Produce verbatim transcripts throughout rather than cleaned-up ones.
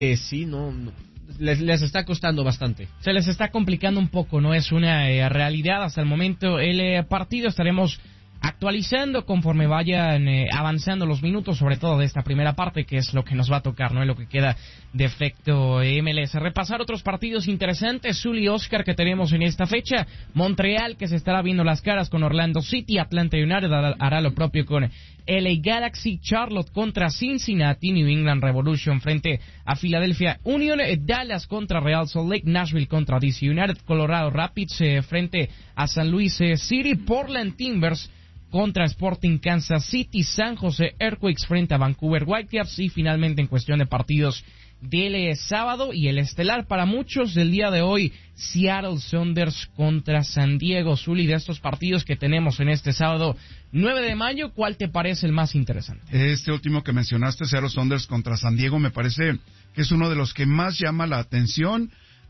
Eh, sí, no, no les, les está costando bastante. Se les está complicando un poco, no es una eh, realidad hasta el momento. El eh, partido estaremos actualizando conforme vayan eh, avanzando los minutos, sobre todo de esta primera parte, que es lo que nos va a tocar, no es lo que queda de efecto M L S. Repasar otros partidos interesantes, Zuli, Oscar, que tenemos en esta fecha. Montreal, que se estará viendo las caras con Orlando City. Atlanta United hará, hará lo propio con L A Galaxy. Charlotte contra Cincinnati. New England Revolution frente a Philadelphia Union. Dallas contra Real Salt Lake. Nashville contra D C United. Colorado Rapids eh, frente a San Luis eh, City. Portland Timbers contra Sporting Kansas City. San Jose Earthquakes frente a Vancouver Whitecaps. Y finalmente, en cuestión de partidos del eh, sábado y el estelar para muchos del día de hoy, Seattle Sounders contra San Diego. Zuli, de estos partidos que tenemos en este sábado nueve de mayo, ¿cuál te parece el más interesante? Este último que mencionaste, Seattle Sounders contra San Diego, me parece que es uno de los que más llama la atención,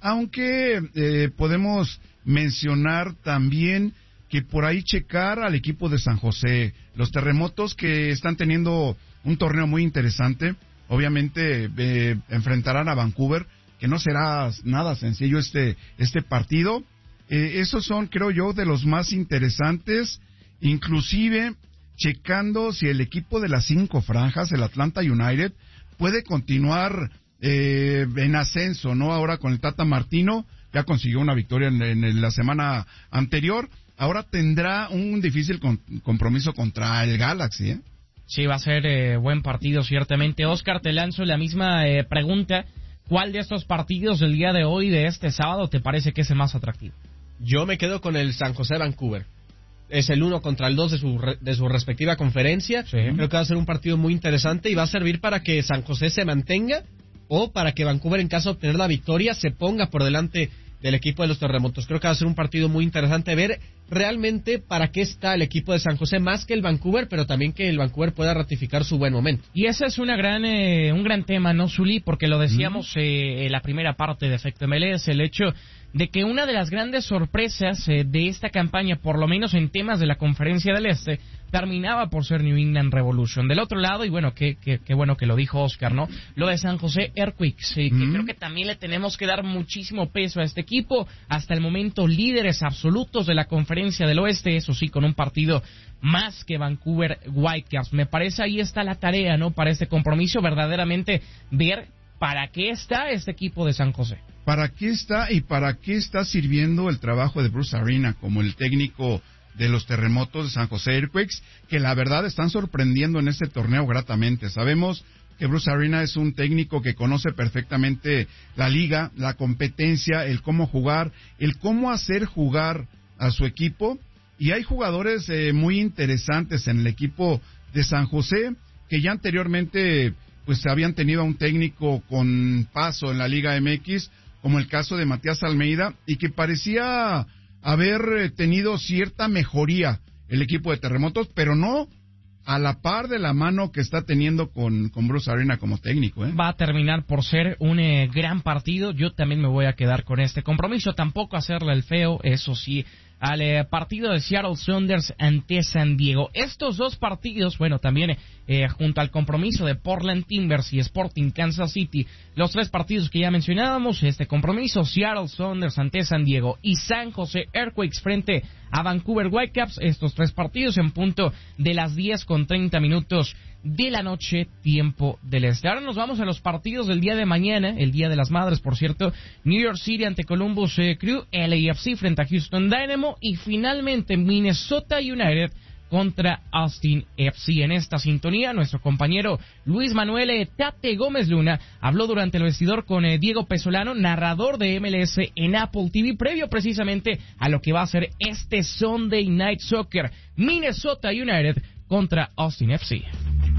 aunque eh, podemos mencionar también que por ahí checar al equipo de San José, los Terremotos, que están teniendo un torneo muy interesante. Obviamente eh, enfrentarán a Vancouver, que no será nada sencillo este este partido. Eh, esos son, creo yo, de los más interesantes, inclusive checando si el equipo de las cinco franjas, el Atlanta United, puede continuar eh, en ascenso, ¿no? Ahora con el Tata Martino, ya consiguió una victoria en, en la semana anterior. Ahora tendrá un difícil con, compromiso contra el Galaxy, ¿eh? Sí, va a ser eh, buen partido, ciertamente. Oscar, te lanzo la misma eh, pregunta. ¿Cuál de estos partidos del día de hoy, de este sábado, te parece que es el más atractivo? Yo me quedo con el San José Vancouver. Es el uno contra el dos de su, de su respectiva conferencia. Sí. Creo que va a ser un partido muy interesante y va a servir para que San José se mantenga o para que Vancouver, en caso de obtener la victoria, se ponga por delante del equipo de los Terremotos. Creo que va a ser un partido muy interesante ver realmente para qué está el equipo de San José, más que el Vancouver, pero también que el Vancouver pueda ratificar su buen momento. Y ese es una gran, eh, un gran tema, ¿no, Zuli? Porque lo decíamos mm. eh, en la primera parte de Efecto M L S, el hecho de que una de las grandes sorpresas eh, de esta campaña, por lo menos en temas de la Conferencia del Este, terminaba por ser New England Revolution. Del otro lado, y bueno, qué, qué, qué bueno que lo dijo Oscar, ¿no? Lo de San José Earthquakes, eh, mm. que creo que también le tenemos que dar muchísimo peso a este equipo, hasta el momento líderes absolutos de la Conferencia del Oeste, eso sí, con un partido más que Vancouver Whitecaps. Me parece ahí está la tarea, ¿no? Para este compromiso, verdaderamente ver para qué está este equipo de San José. ¿Para qué está y para qué está sirviendo el trabajo de Bruce Arena como el técnico de los Terremotos de San José Earthquakes, que la verdad están sorprendiendo en este torneo gratamente? Sabemos que Bruce Arena es un técnico que conoce perfectamente la liga, la competencia, el cómo jugar, el cómo hacer jugar a su equipo, y hay jugadores eh, muy interesantes en el equipo de San José que ya anteriormente pues habían tenido a un técnico con paso en la Liga M X, como el caso de Matías Almeida, y que parecía haber tenido cierta mejoría el equipo de Terremotos, pero no a la par de la mano que está teniendo con, con Bruce Arena como técnico, ¿eh? Va a terminar por ser un eh, gran partido. Yo también me voy a quedar con este compromiso, tampoco hacerle el feo, eso sí, al eh, partido de Seattle Sounders ante San Diego. Estos dos partidos, bueno, también eh, junto al compromiso de Portland Timbers y Sporting Kansas City, los tres partidos que ya mencionábamos, este compromiso, Seattle Sounders ante San Diego y San Jose Earthquakes frente a Vancouver Whitecaps, estos tres partidos en punto de las diez con treinta minutos de la noche, tiempo del este. Ahora nos vamos a los partidos del día de mañana, el Día de las Madres, por cierto. New York City ante Columbus eh, Crew, L A F C frente a Houston Dynamo y finalmente Minnesota United contra Austin F C. En esta sintonía, nuestro compañero Luis Manuel eh, Tate Gómez Luna habló durante el vestidor con eh, Diego Pesolano, narrador de M L S en Apple T V, previo precisamente a lo que va a ser este Sunday Night Soccer, Minnesota United contra Austin F C.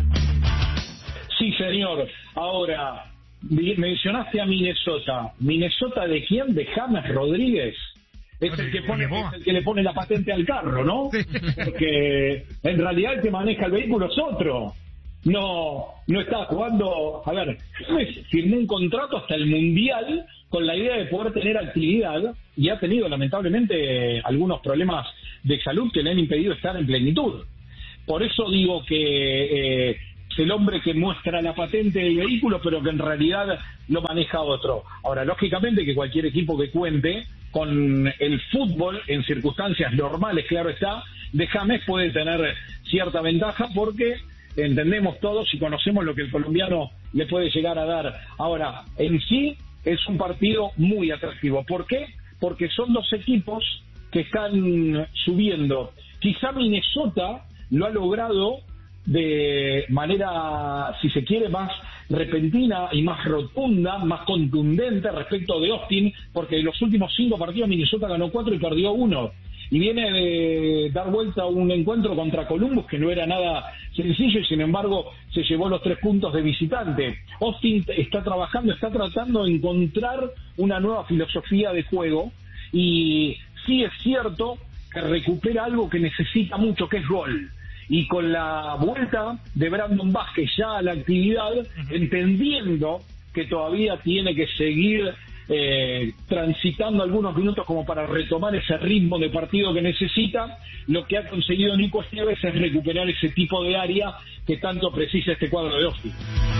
Sí, señor. Ahora, mencionaste a Minnesota. ¿Minnesota de quién? ¿De James Rodríguez? Es el que pone, es el que le pone la patente al carro, ¿no? Porque en realidad el que maneja el vehículo es otro. No, no está jugando. A ver, James firmó un contrato hasta el Mundial con la idea de poder tener actividad y ha tenido lamentablemente algunos problemas de salud que le han impedido estar en plenitud. Por eso digo que eh, el hombre que muestra la patente del vehículo, pero que en realidad lo maneja otro. Ahora, lógicamente que cualquier equipo que cuente con el fútbol en circunstancias normales, claro está, de James puede tener cierta ventaja porque entendemos todos y conocemos lo que el colombiano le puede llegar a dar. Ahora, en sí es un partido muy atractivo. ¿Por qué? Porque son dos equipos que están subiendo. Quizá Minnesota lo ha logrado de manera, si se quiere, más repentina y más rotunda, más contundente respecto de Austin, porque en los últimos cinco partidos Minnesota ganó cuatro y perdió uno. Y viene de dar vuelta a un encuentro contra Columbus que no era nada sencillo y sin embargo se llevó los tres puntos de visitante. Austin está trabajando, está tratando de encontrar una nueva filosofía de juego y sí es cierto que recupera algo que necesita mucho, que es gol. Y con la vuelta de Brandon Vázquez ya a la actividad, entendiendo que todavía tiene que seguir eh, transitando algunos minutos como para retomar ese ritmo de partido que necesita, lo que ha conseguido Nico Esteves es recuperar ese tipo de área que tanto precisa este cuadro de Austin.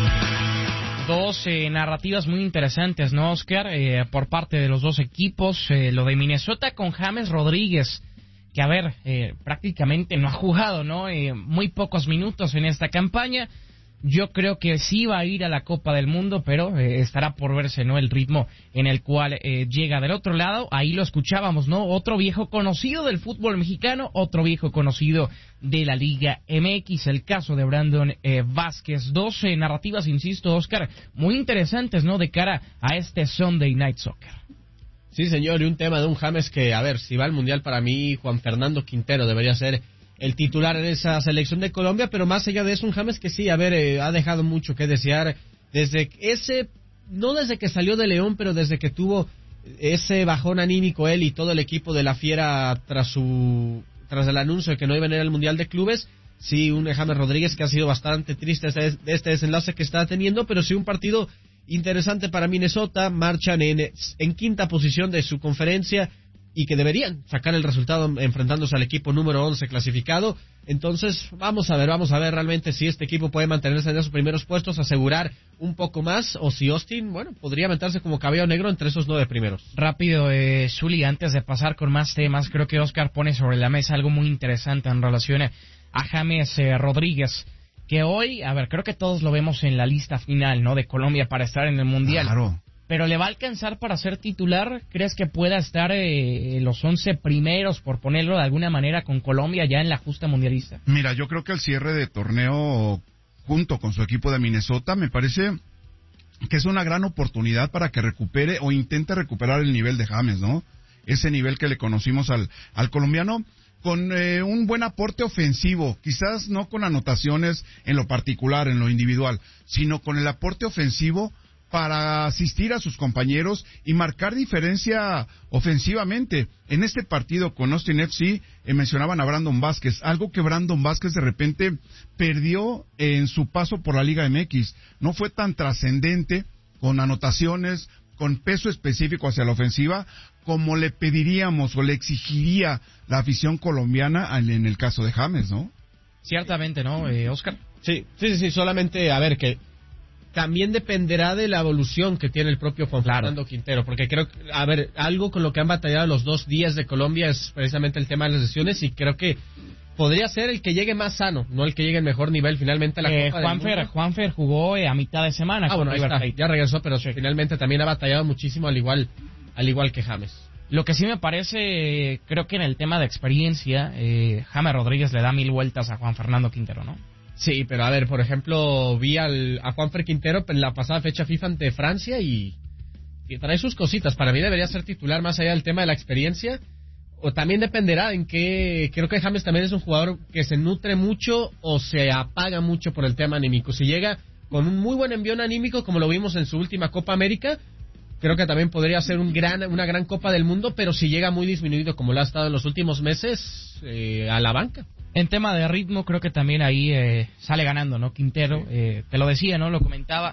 Dos eh, narrativas muy interesantes, ¿no, Oscar? Eh, por parte de los dos equipos, eh, lo de Minnesota con James Rodríguez, que a ver, eh, prácticamente no ha jugado, ¿no? Eh, muy pocos minutos en esta campaña. Yo creo que sí va a ir a la Copa del Mundo, pero eh, estará por verse, ¿no? El ritmo en el cual eh, llega. Del otro lado, ahí lo escuchábamos, ¿no? Otro viejo conocido del fútbol mexicano, otro viejo conocido de la Liga M X, el caso de Brandon eh, Vázquez. Dos eh, narrativas, insisto, Oscar, muy interesantes, ¿no? De cara a este Sunday Night Soccer. Sí, señor, y un tema de un James que, a ver, si va al Mundial, para mí Juan Fernando Quintero debería ser el titular en esa selección de Colombia, pero más allá de eso, un James que sí, a ver, eh, ha dejado mucho que desear desde ese, no desde que salió de León, pero desde que tuvo ese bajón anímico él y todo el equipo de la Fiera tras su tras el anuncio de que no iban a ir al Mundial de Clubes. Sí, un James Rodríguez que ha sido bastante triste de este desenlace que está teniendo, pero sí un partido interesante para Minnesota. Marchan en, en quinta posición de su conferencia y que deberían sacar el resultado enfrentándose al equipo número once clasificado. Entonces, vamos a ver, vamos a ver realmente si este equipo puede mantenerse en esos primeros puestos, asegurar un poco más, o si Austin, bueno, podría meterse como caballo negro entre esos nueve primeros. Rápido, eh, Zuli, antes de pasar con más temas, creo que Oscar pone sobre la mesa algo muy interesante en relación a James eh, Rodríguez, que hoy, a ver, creo que todos lo vemos en la lista final, ¿no?, de Colombia para estar en el Mundial. Claro. Pero ¿le va a alcanzar para ser titular? ¿Crees que pueda estar eh, los once primeros, por ponerlo de alguna manera, con Colombia ya en la justa mundialista? Mira, yo creo que el cierre de torneo junto con su equipo de Minnesota me parece que es una gran oportunidad para que recupere o intente recuperar el nivel de James, ¿no? Ese nivel que le conocimos al, al colombiano, con eh, un buen aporte ofensivo, quizás no con anotaciones en lo particular, en lo individual, sino con el aporte ofensivo para asistir a sus compañeros y marcar diferencia ofensivamente. En este partido con Austin F C eh, mencionaban a Brandon Vázquez, algo que Brandon Vázquez de repente perdió en su paso por la Liga M X. No fue tan trascendente con anotaciones, con peso específico hacia la ofensiva, como le pediríamos o le exigiría la afición colombiana en, en el caso de James, ¿no? Ciertamente, ¿no, eh, Oscar? Sí, sí, sí, solamente, a ver, que también dependerá de la evolución que tiene el propio Juan claro. Fernando Quintero, porque creo que, a ver, algo con lo que han batallado los dos días de Colombia es precisamente el tema de las lesiones, y creo que podría ser el que llegue más sano, no el que llegue en mejor nivel finalmente a la eh, Copa Juanfer, del Mundo. Juanfer jugó eh, a mitad de semana. Ah, bueno, ahí está, ya regresó, pero sí, finalmente también ha batallado muchísimo, al igual, al igual que James. Lo que sí me parece, creo que en el tema de experiencia, eh, James Rodríguez le da mil vueltas a Juan Fernando Quintero, ¿no? Sí, pero a ver, por ejemplo, vi al, a Juanfer Quintero en la pasada fecha FIFA ante Francia y, y trae sus cositas. Para mí debería ser titular más allá del tema de la experiencia, o también dependerá en qué. Creo que James también es un jugador que se nutre mucho o se apaga mucho por el tema anímico. Si llega con un muy buen envión anímico, como lo vimos en su última Copa América, creo que también podría ser un gran, una gran Copa del Mundo, pero si llega muy disminuido como lo ha estado en los últimos meses, eh, a la banca. En tema de ritmo, creo que también ahí eh, sale ganando, ¿no? Quintero, eh, te lo decía, ¿no? Lo comentaba.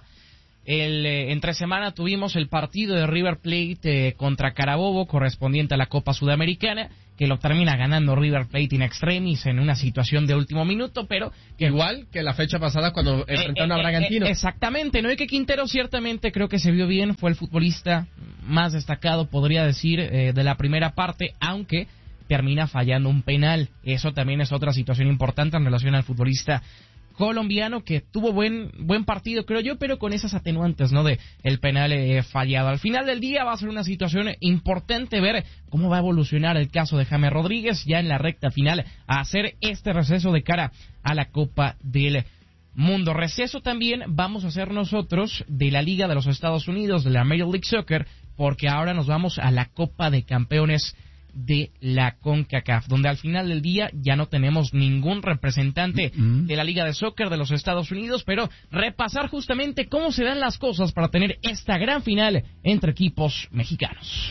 El, eh, entre semana tuvimos el partido de River Plate eh, contra Carabobo, correspondiente a la Copa Sudamericana, que lo termina ganando River Plate in extremis en una situación de último minuto, pero... Que, igual que la fecha pasada cuando enfrentaron eh, a Bragantino. Eh, exactamente, ¿no? Y que Quintero ciertamente creo que se vio bien, fue el futbolista más destacado, podría decir, eh, de la primera parte, aunque termina fallando un penal. Eso también es otra situación importante en relación al futbolista colombiano, que tuvo buen buen partido, creo yo, pero con esas atenuantes, ¿no? De el penal eh, fallado. Al final del día va a ser una situación importante ver cómo va a evolucionar el caso de James Rodríguez ya en la recta final a hacer este receso de cara a la Copa del Mundo. Receso también vamos a hacer nosotros de la Liga de los Estados Unidos, de la Major League Soccer, porque ahora nos vamos a la Copa de Campeones de la CONCACAF, donde al final del día ya no tenemos ningún representante mm-hmm. de la Liga de Soccer de los Estados Unidos, pero repasar justamente cómo se dan las cosas para tener esta gran final entre equipos mexicanos.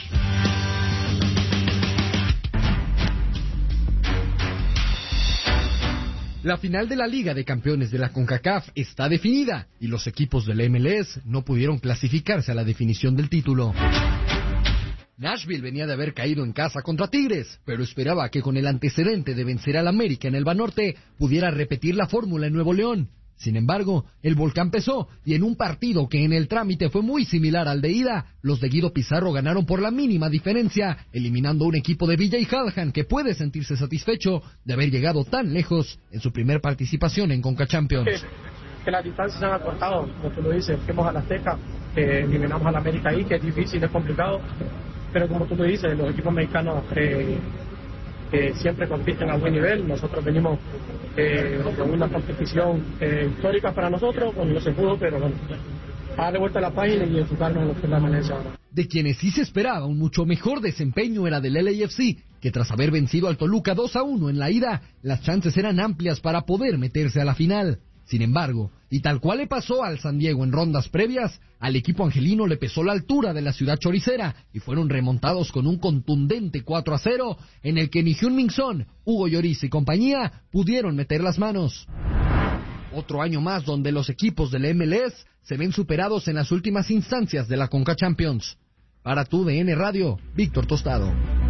La final de la Liga de Campeones de la CONCACAF está definida y los equipos del M L S no pudieron clasificarse a la definición del título. Nashville venía de haber caído en casa contra Tigres, pero esperaba que con el antecedente de vencer al América en el Banorte pudiera repetir la fórmula en Nuevo León. Sin embargo, el volcán pesó y en un partido que en el trámite fue muy similar al de ida, los de Guido Pizarro ganaron por la mínima diferencia, eliminando a un equipo de Villa y Callahan que puede sentirse satisfecho de haber llegado tan lejos en su primer participación en Conca Champions. Que, que las distancias se han acortado, como tú lo dices, fuimos a la Azteca, que eliminamos al América ahí, que es difícil, es complicado. Pero como tú lo dices, los equipos mexicanos eh, eh, siempre compiten a buen nivel. Nosotros venimos eh, con una competición eh, histórica para nosotros, cuando no se pudo, pero bueno, a darle vuelta a la página y enfocarnos en lo que es la maneja ahora. De quienes sí se esperaba un mucho mejor desempeño era del L A F C, que tras haber vencido al Toluca dos a uno en la ida, las chances eran amplias para poder meterse a la final. Sin embargo, y tal cual le pasó al San Diego en rondas previas, al equipo angelino le pesó la altura de la ciudad choricera y fueron remontados con un contundente cuatro a cero en el que ni Hyun-Min Son, Hugo Lloris y compañía pudieron meter las manos. Otro año más donde los equipos del M L S se ven superados en las últimas instancias de la Conca Champions. Para tu D N Radio, Víctor Tostado.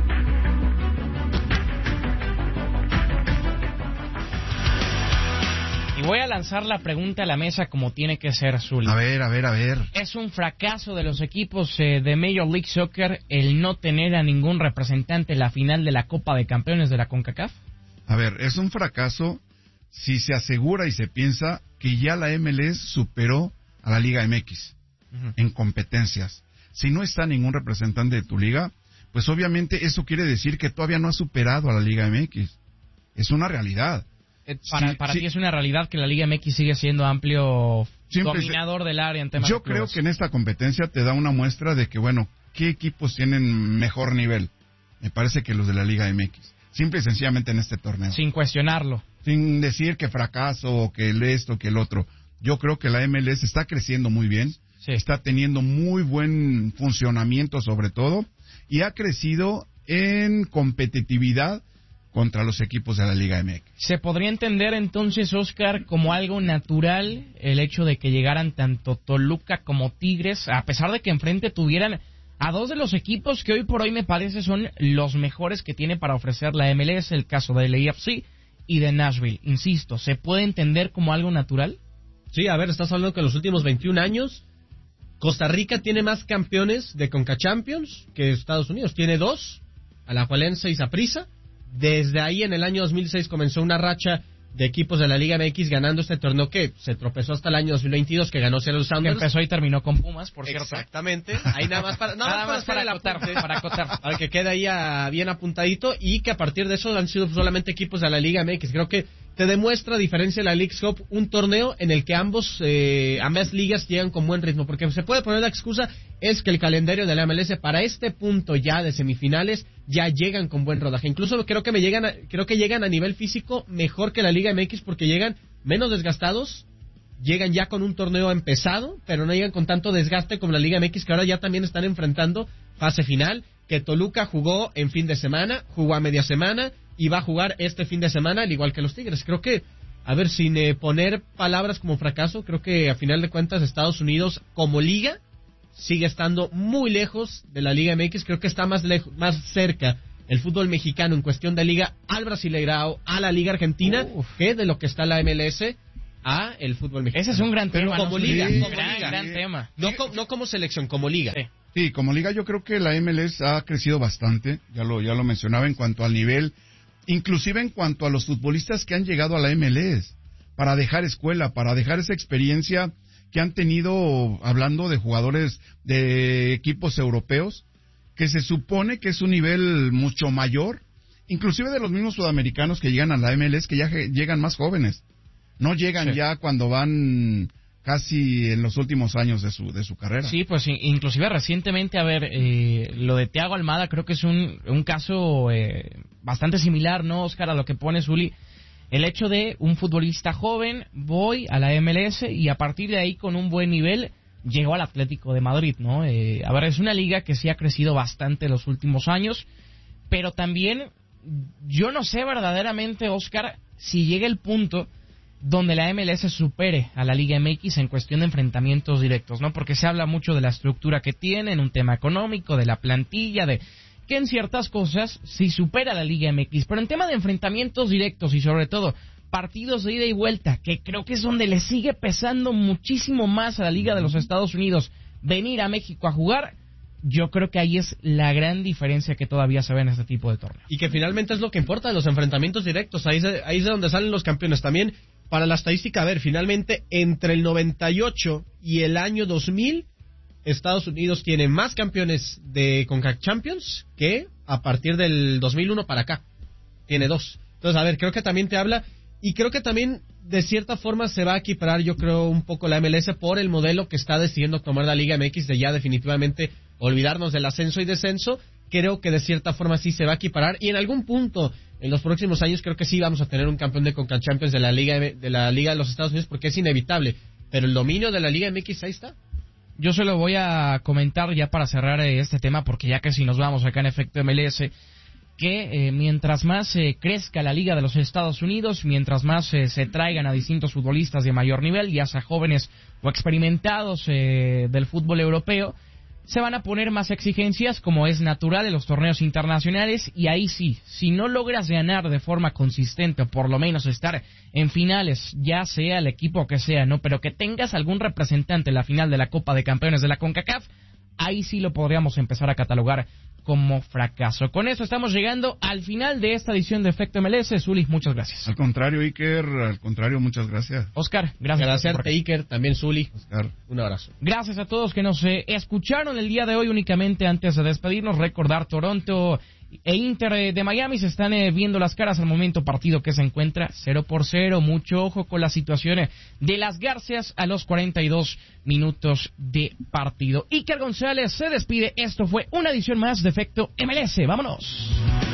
Y voy a lanzar la pregunta a la mesa como tiene que ser, Zuli. A ver, a ver, a ver. ¿Es un fracaso de los equipos eh, de Major League Soccer el no tener a ningún representante en la final de la Copa de Campeones de la CONCACAF? A ver, es un fracaso si se asegura y se piensa que ya la M L S superó a la Liga M X uh-huh. en competencias. Si no está ningún representante de tu liga, pues obviamente eso quiere decir que todavía no ha superado a la Liga M X. Es una realidad. Para, sí, para sí. ti es una realidad que la Liga M X sigue siendo amplio Siempre dominador se... del área en temas Yo de clubes. creo que en esta competencia te da una muestra de que, bueno, ¿qué equipos tienen mejor nivel? Me parece que los de la Liga M X. Simple y sencillamente en este torneo. Sin cuestionarlo. Sin decir que fracaso o que el esto, que el otro. Yo creo que la M L S está creciendo muy bien. Sí. Está teniendo muy buen funcionamiento sobre todo. Y ha crecido en competitividad contra los equipos de la Liga M X. ¿Se podría entender entonces, Oscar, como algo natural el hecho de que llegaran tanto Toluca como Tigres, a pesar de que enfrente tuvieran a dos de los equipos que hoy por hoy me parece son los mejores que tiene para ofrecer la M L S, el caso de L A F C y de Nashville? Insisto, ¿se puede entender como algo natural? Sí, a ver, estás hablando que en los últimos veintiún años Costa Rica tiene más campeones de Conca Champions que Estados Unidos. Tiene dos, Alajuelense y Saprissa. Desde ahí, en el año dos mil seis, comenzó una racha de equipos de la Liga M X ganando este torneo que se tropezó hasta el año dos mil veintidós, que ganó Seattle Sounders. Que empezó y terminó con Pumas, por cierto. Exactamente. Ahí nada más para, nada nada más más para, para acotar, apunte, para acotar. Para que quede ahí a, bien apuntadito y que a partir de eso han sido solamente equipos de la Liga M X. Creo que te demuestra, a diferencia de la Leagues Cup, un torneo en el que ambos eh, ambas ligas llegan con buen ritmo, porque se puede poner la excusa es que el calendario de la M L S para este punto ya de semifinales ya llegan con buen rodaje. Incluso creo que me llegan a, creo que llegan a nivel físico mejor que la Liga M X porque llegan menos desgastados, llegan ya con un torneo empezado, pero no llegan con tanto desgaste como la Liga M X, que ahora ya también están enfrentando fase final, que Toluca jugó en fin de semana, jugó a media semana y va a jugar este fin de semana, al igual que los Tigres. Creo que, a ver, sin eh, poner palabras como fracaso, creo que a final de cuentas Estados Unidos como liga sigue estando muy lejos de la Liga M X. Creo que está más lejos, más cerca el fútbol mexicano en cuestión de liga al Brasileirao, a la Liga Argentina, Uf. que de lo que está la M L S a el fútbol mexicano. Ese es un gran tema. Como ¿no? liga, sí, como gran, liga. gran tema. No, co- no como selección, como liga. Sí. Sí, como liga yo creo que la M L S ha crecido bastante, ya lo, ya lo mencionaba en cuanto al nivel, inclusive en cuanto a los futbolistas que han llegado a la M L S, para dejar escuela, para dejar esa experiencia que han tenido, hablando de jugadores de equipos europeos, que se supone que es un nivel mucho mayor, inclusive de los mismos sudamericanos que llegan a la M L S, que ya llegan más jóvenes, no llegan sí. ya cuando van casi en los últimos años de su de su carrera. Sí, pues inclusive recientemente, a ver, eh, lo de Thiago Almada creo que es un, un caso eh, bastante similar, ¿no, Oscar, a lo que pone Zuli? El hecho de un futbolista joven, voy a la M L S y a partir de ahí con un buen nivel llegó al Atlético de Madrid, ¿no? Eh, a ver, es una liga que sí ha crecido bastante en los últimos años, pero también yo no sé verdaderamente, Oscar, si llega el punto donde la M L S supere a la Liga M X en cuestión de enfrentamientos directos, ¿no? Porque se habla mucho de la estructura que tienen, un tema económico, de la plantilla, de que en ciertas cosas sí supera a la Liga M X, pero en tema de enfrentamientos directos y sobre todo partidos de ida y vuelta, que creo que es donde le sigue pesando muchísimo más a la Liga de los Estados Unidos venir a México a jugar, yo creo que ahí es la gran diferencia que todavía se ve en este tipo de torneos. Y que finalmente es lo que importa, los enfrentamientos directos, ahí es, de, ahí es de donde salen los campeones. También, para la estadística, a ver, finalmente, entre el noventa y ocho y el año dos mil, Estados Unidos tiene más campeones de CONCACAF Champions que a partir del dos mil uno para acá. Tiene dos. Entonces, a ver, creo que también te habla, y creo que también, de cierta forma, se va a equiparar, yo creo, un poco la M L S por el modelo que está decidiendo tomar la Liga M X de ya definitivamente olvidarnos del ascenso y descenso. Creo que de cierta forma sí se va a equiparar, y en algún punto en los próximos años creo que sí vamos a tener un campeón de CONCACAF Champions de la Liga de la Liga de los Estados Unidos, porque es inevitable, pero el dominio de la Liga M X ahí está. Yo se lo voy a comentar ya para cerrar este tema, porque ya que si nos vamos acá en Efecto M L S, que eh, mientras más eh, crezca la Liga de los Estados Unidos, mientras más eh, se traigan a distintos futbolistas de mayor nivel, ya sea jóvenes o experimentados eh, del fútbol europeo, se van a poner más exigencias, como es natural en los torneos internacionales, y ahí sí, si no logras ganar de forma consistente, o por lo menos estar en finales, ya sea el equipo que sea, ¿no? Pero que tengas algún representante en la final de la Copa de Campeones de la CONCACAF, ahí sí lo podríamos empezar a catalogar como fracaso. Con eso estamos llegando al final de esta edición de Efecto M L S. Zuli, muchas gracias. Al contrario, Iker, al contrario, muchas gracias. Oscar, gracias. Gracias a Iker, también Zuli. Oscar. Un abrazo. Gracias a todos que nos eh, escucharon el día de hoy. Únicamente antes de despedirnos, recordar Toronto e Inter de Miami se están eh, viendo las caras al momento, partido que se encuentra cero por cero. Mucho ojo con la situación de las Garcias a los cuarenta y dos minutos de partido. Iker González se despide. Esto fue una edición más de Efecto M L S. ¡Vámonos!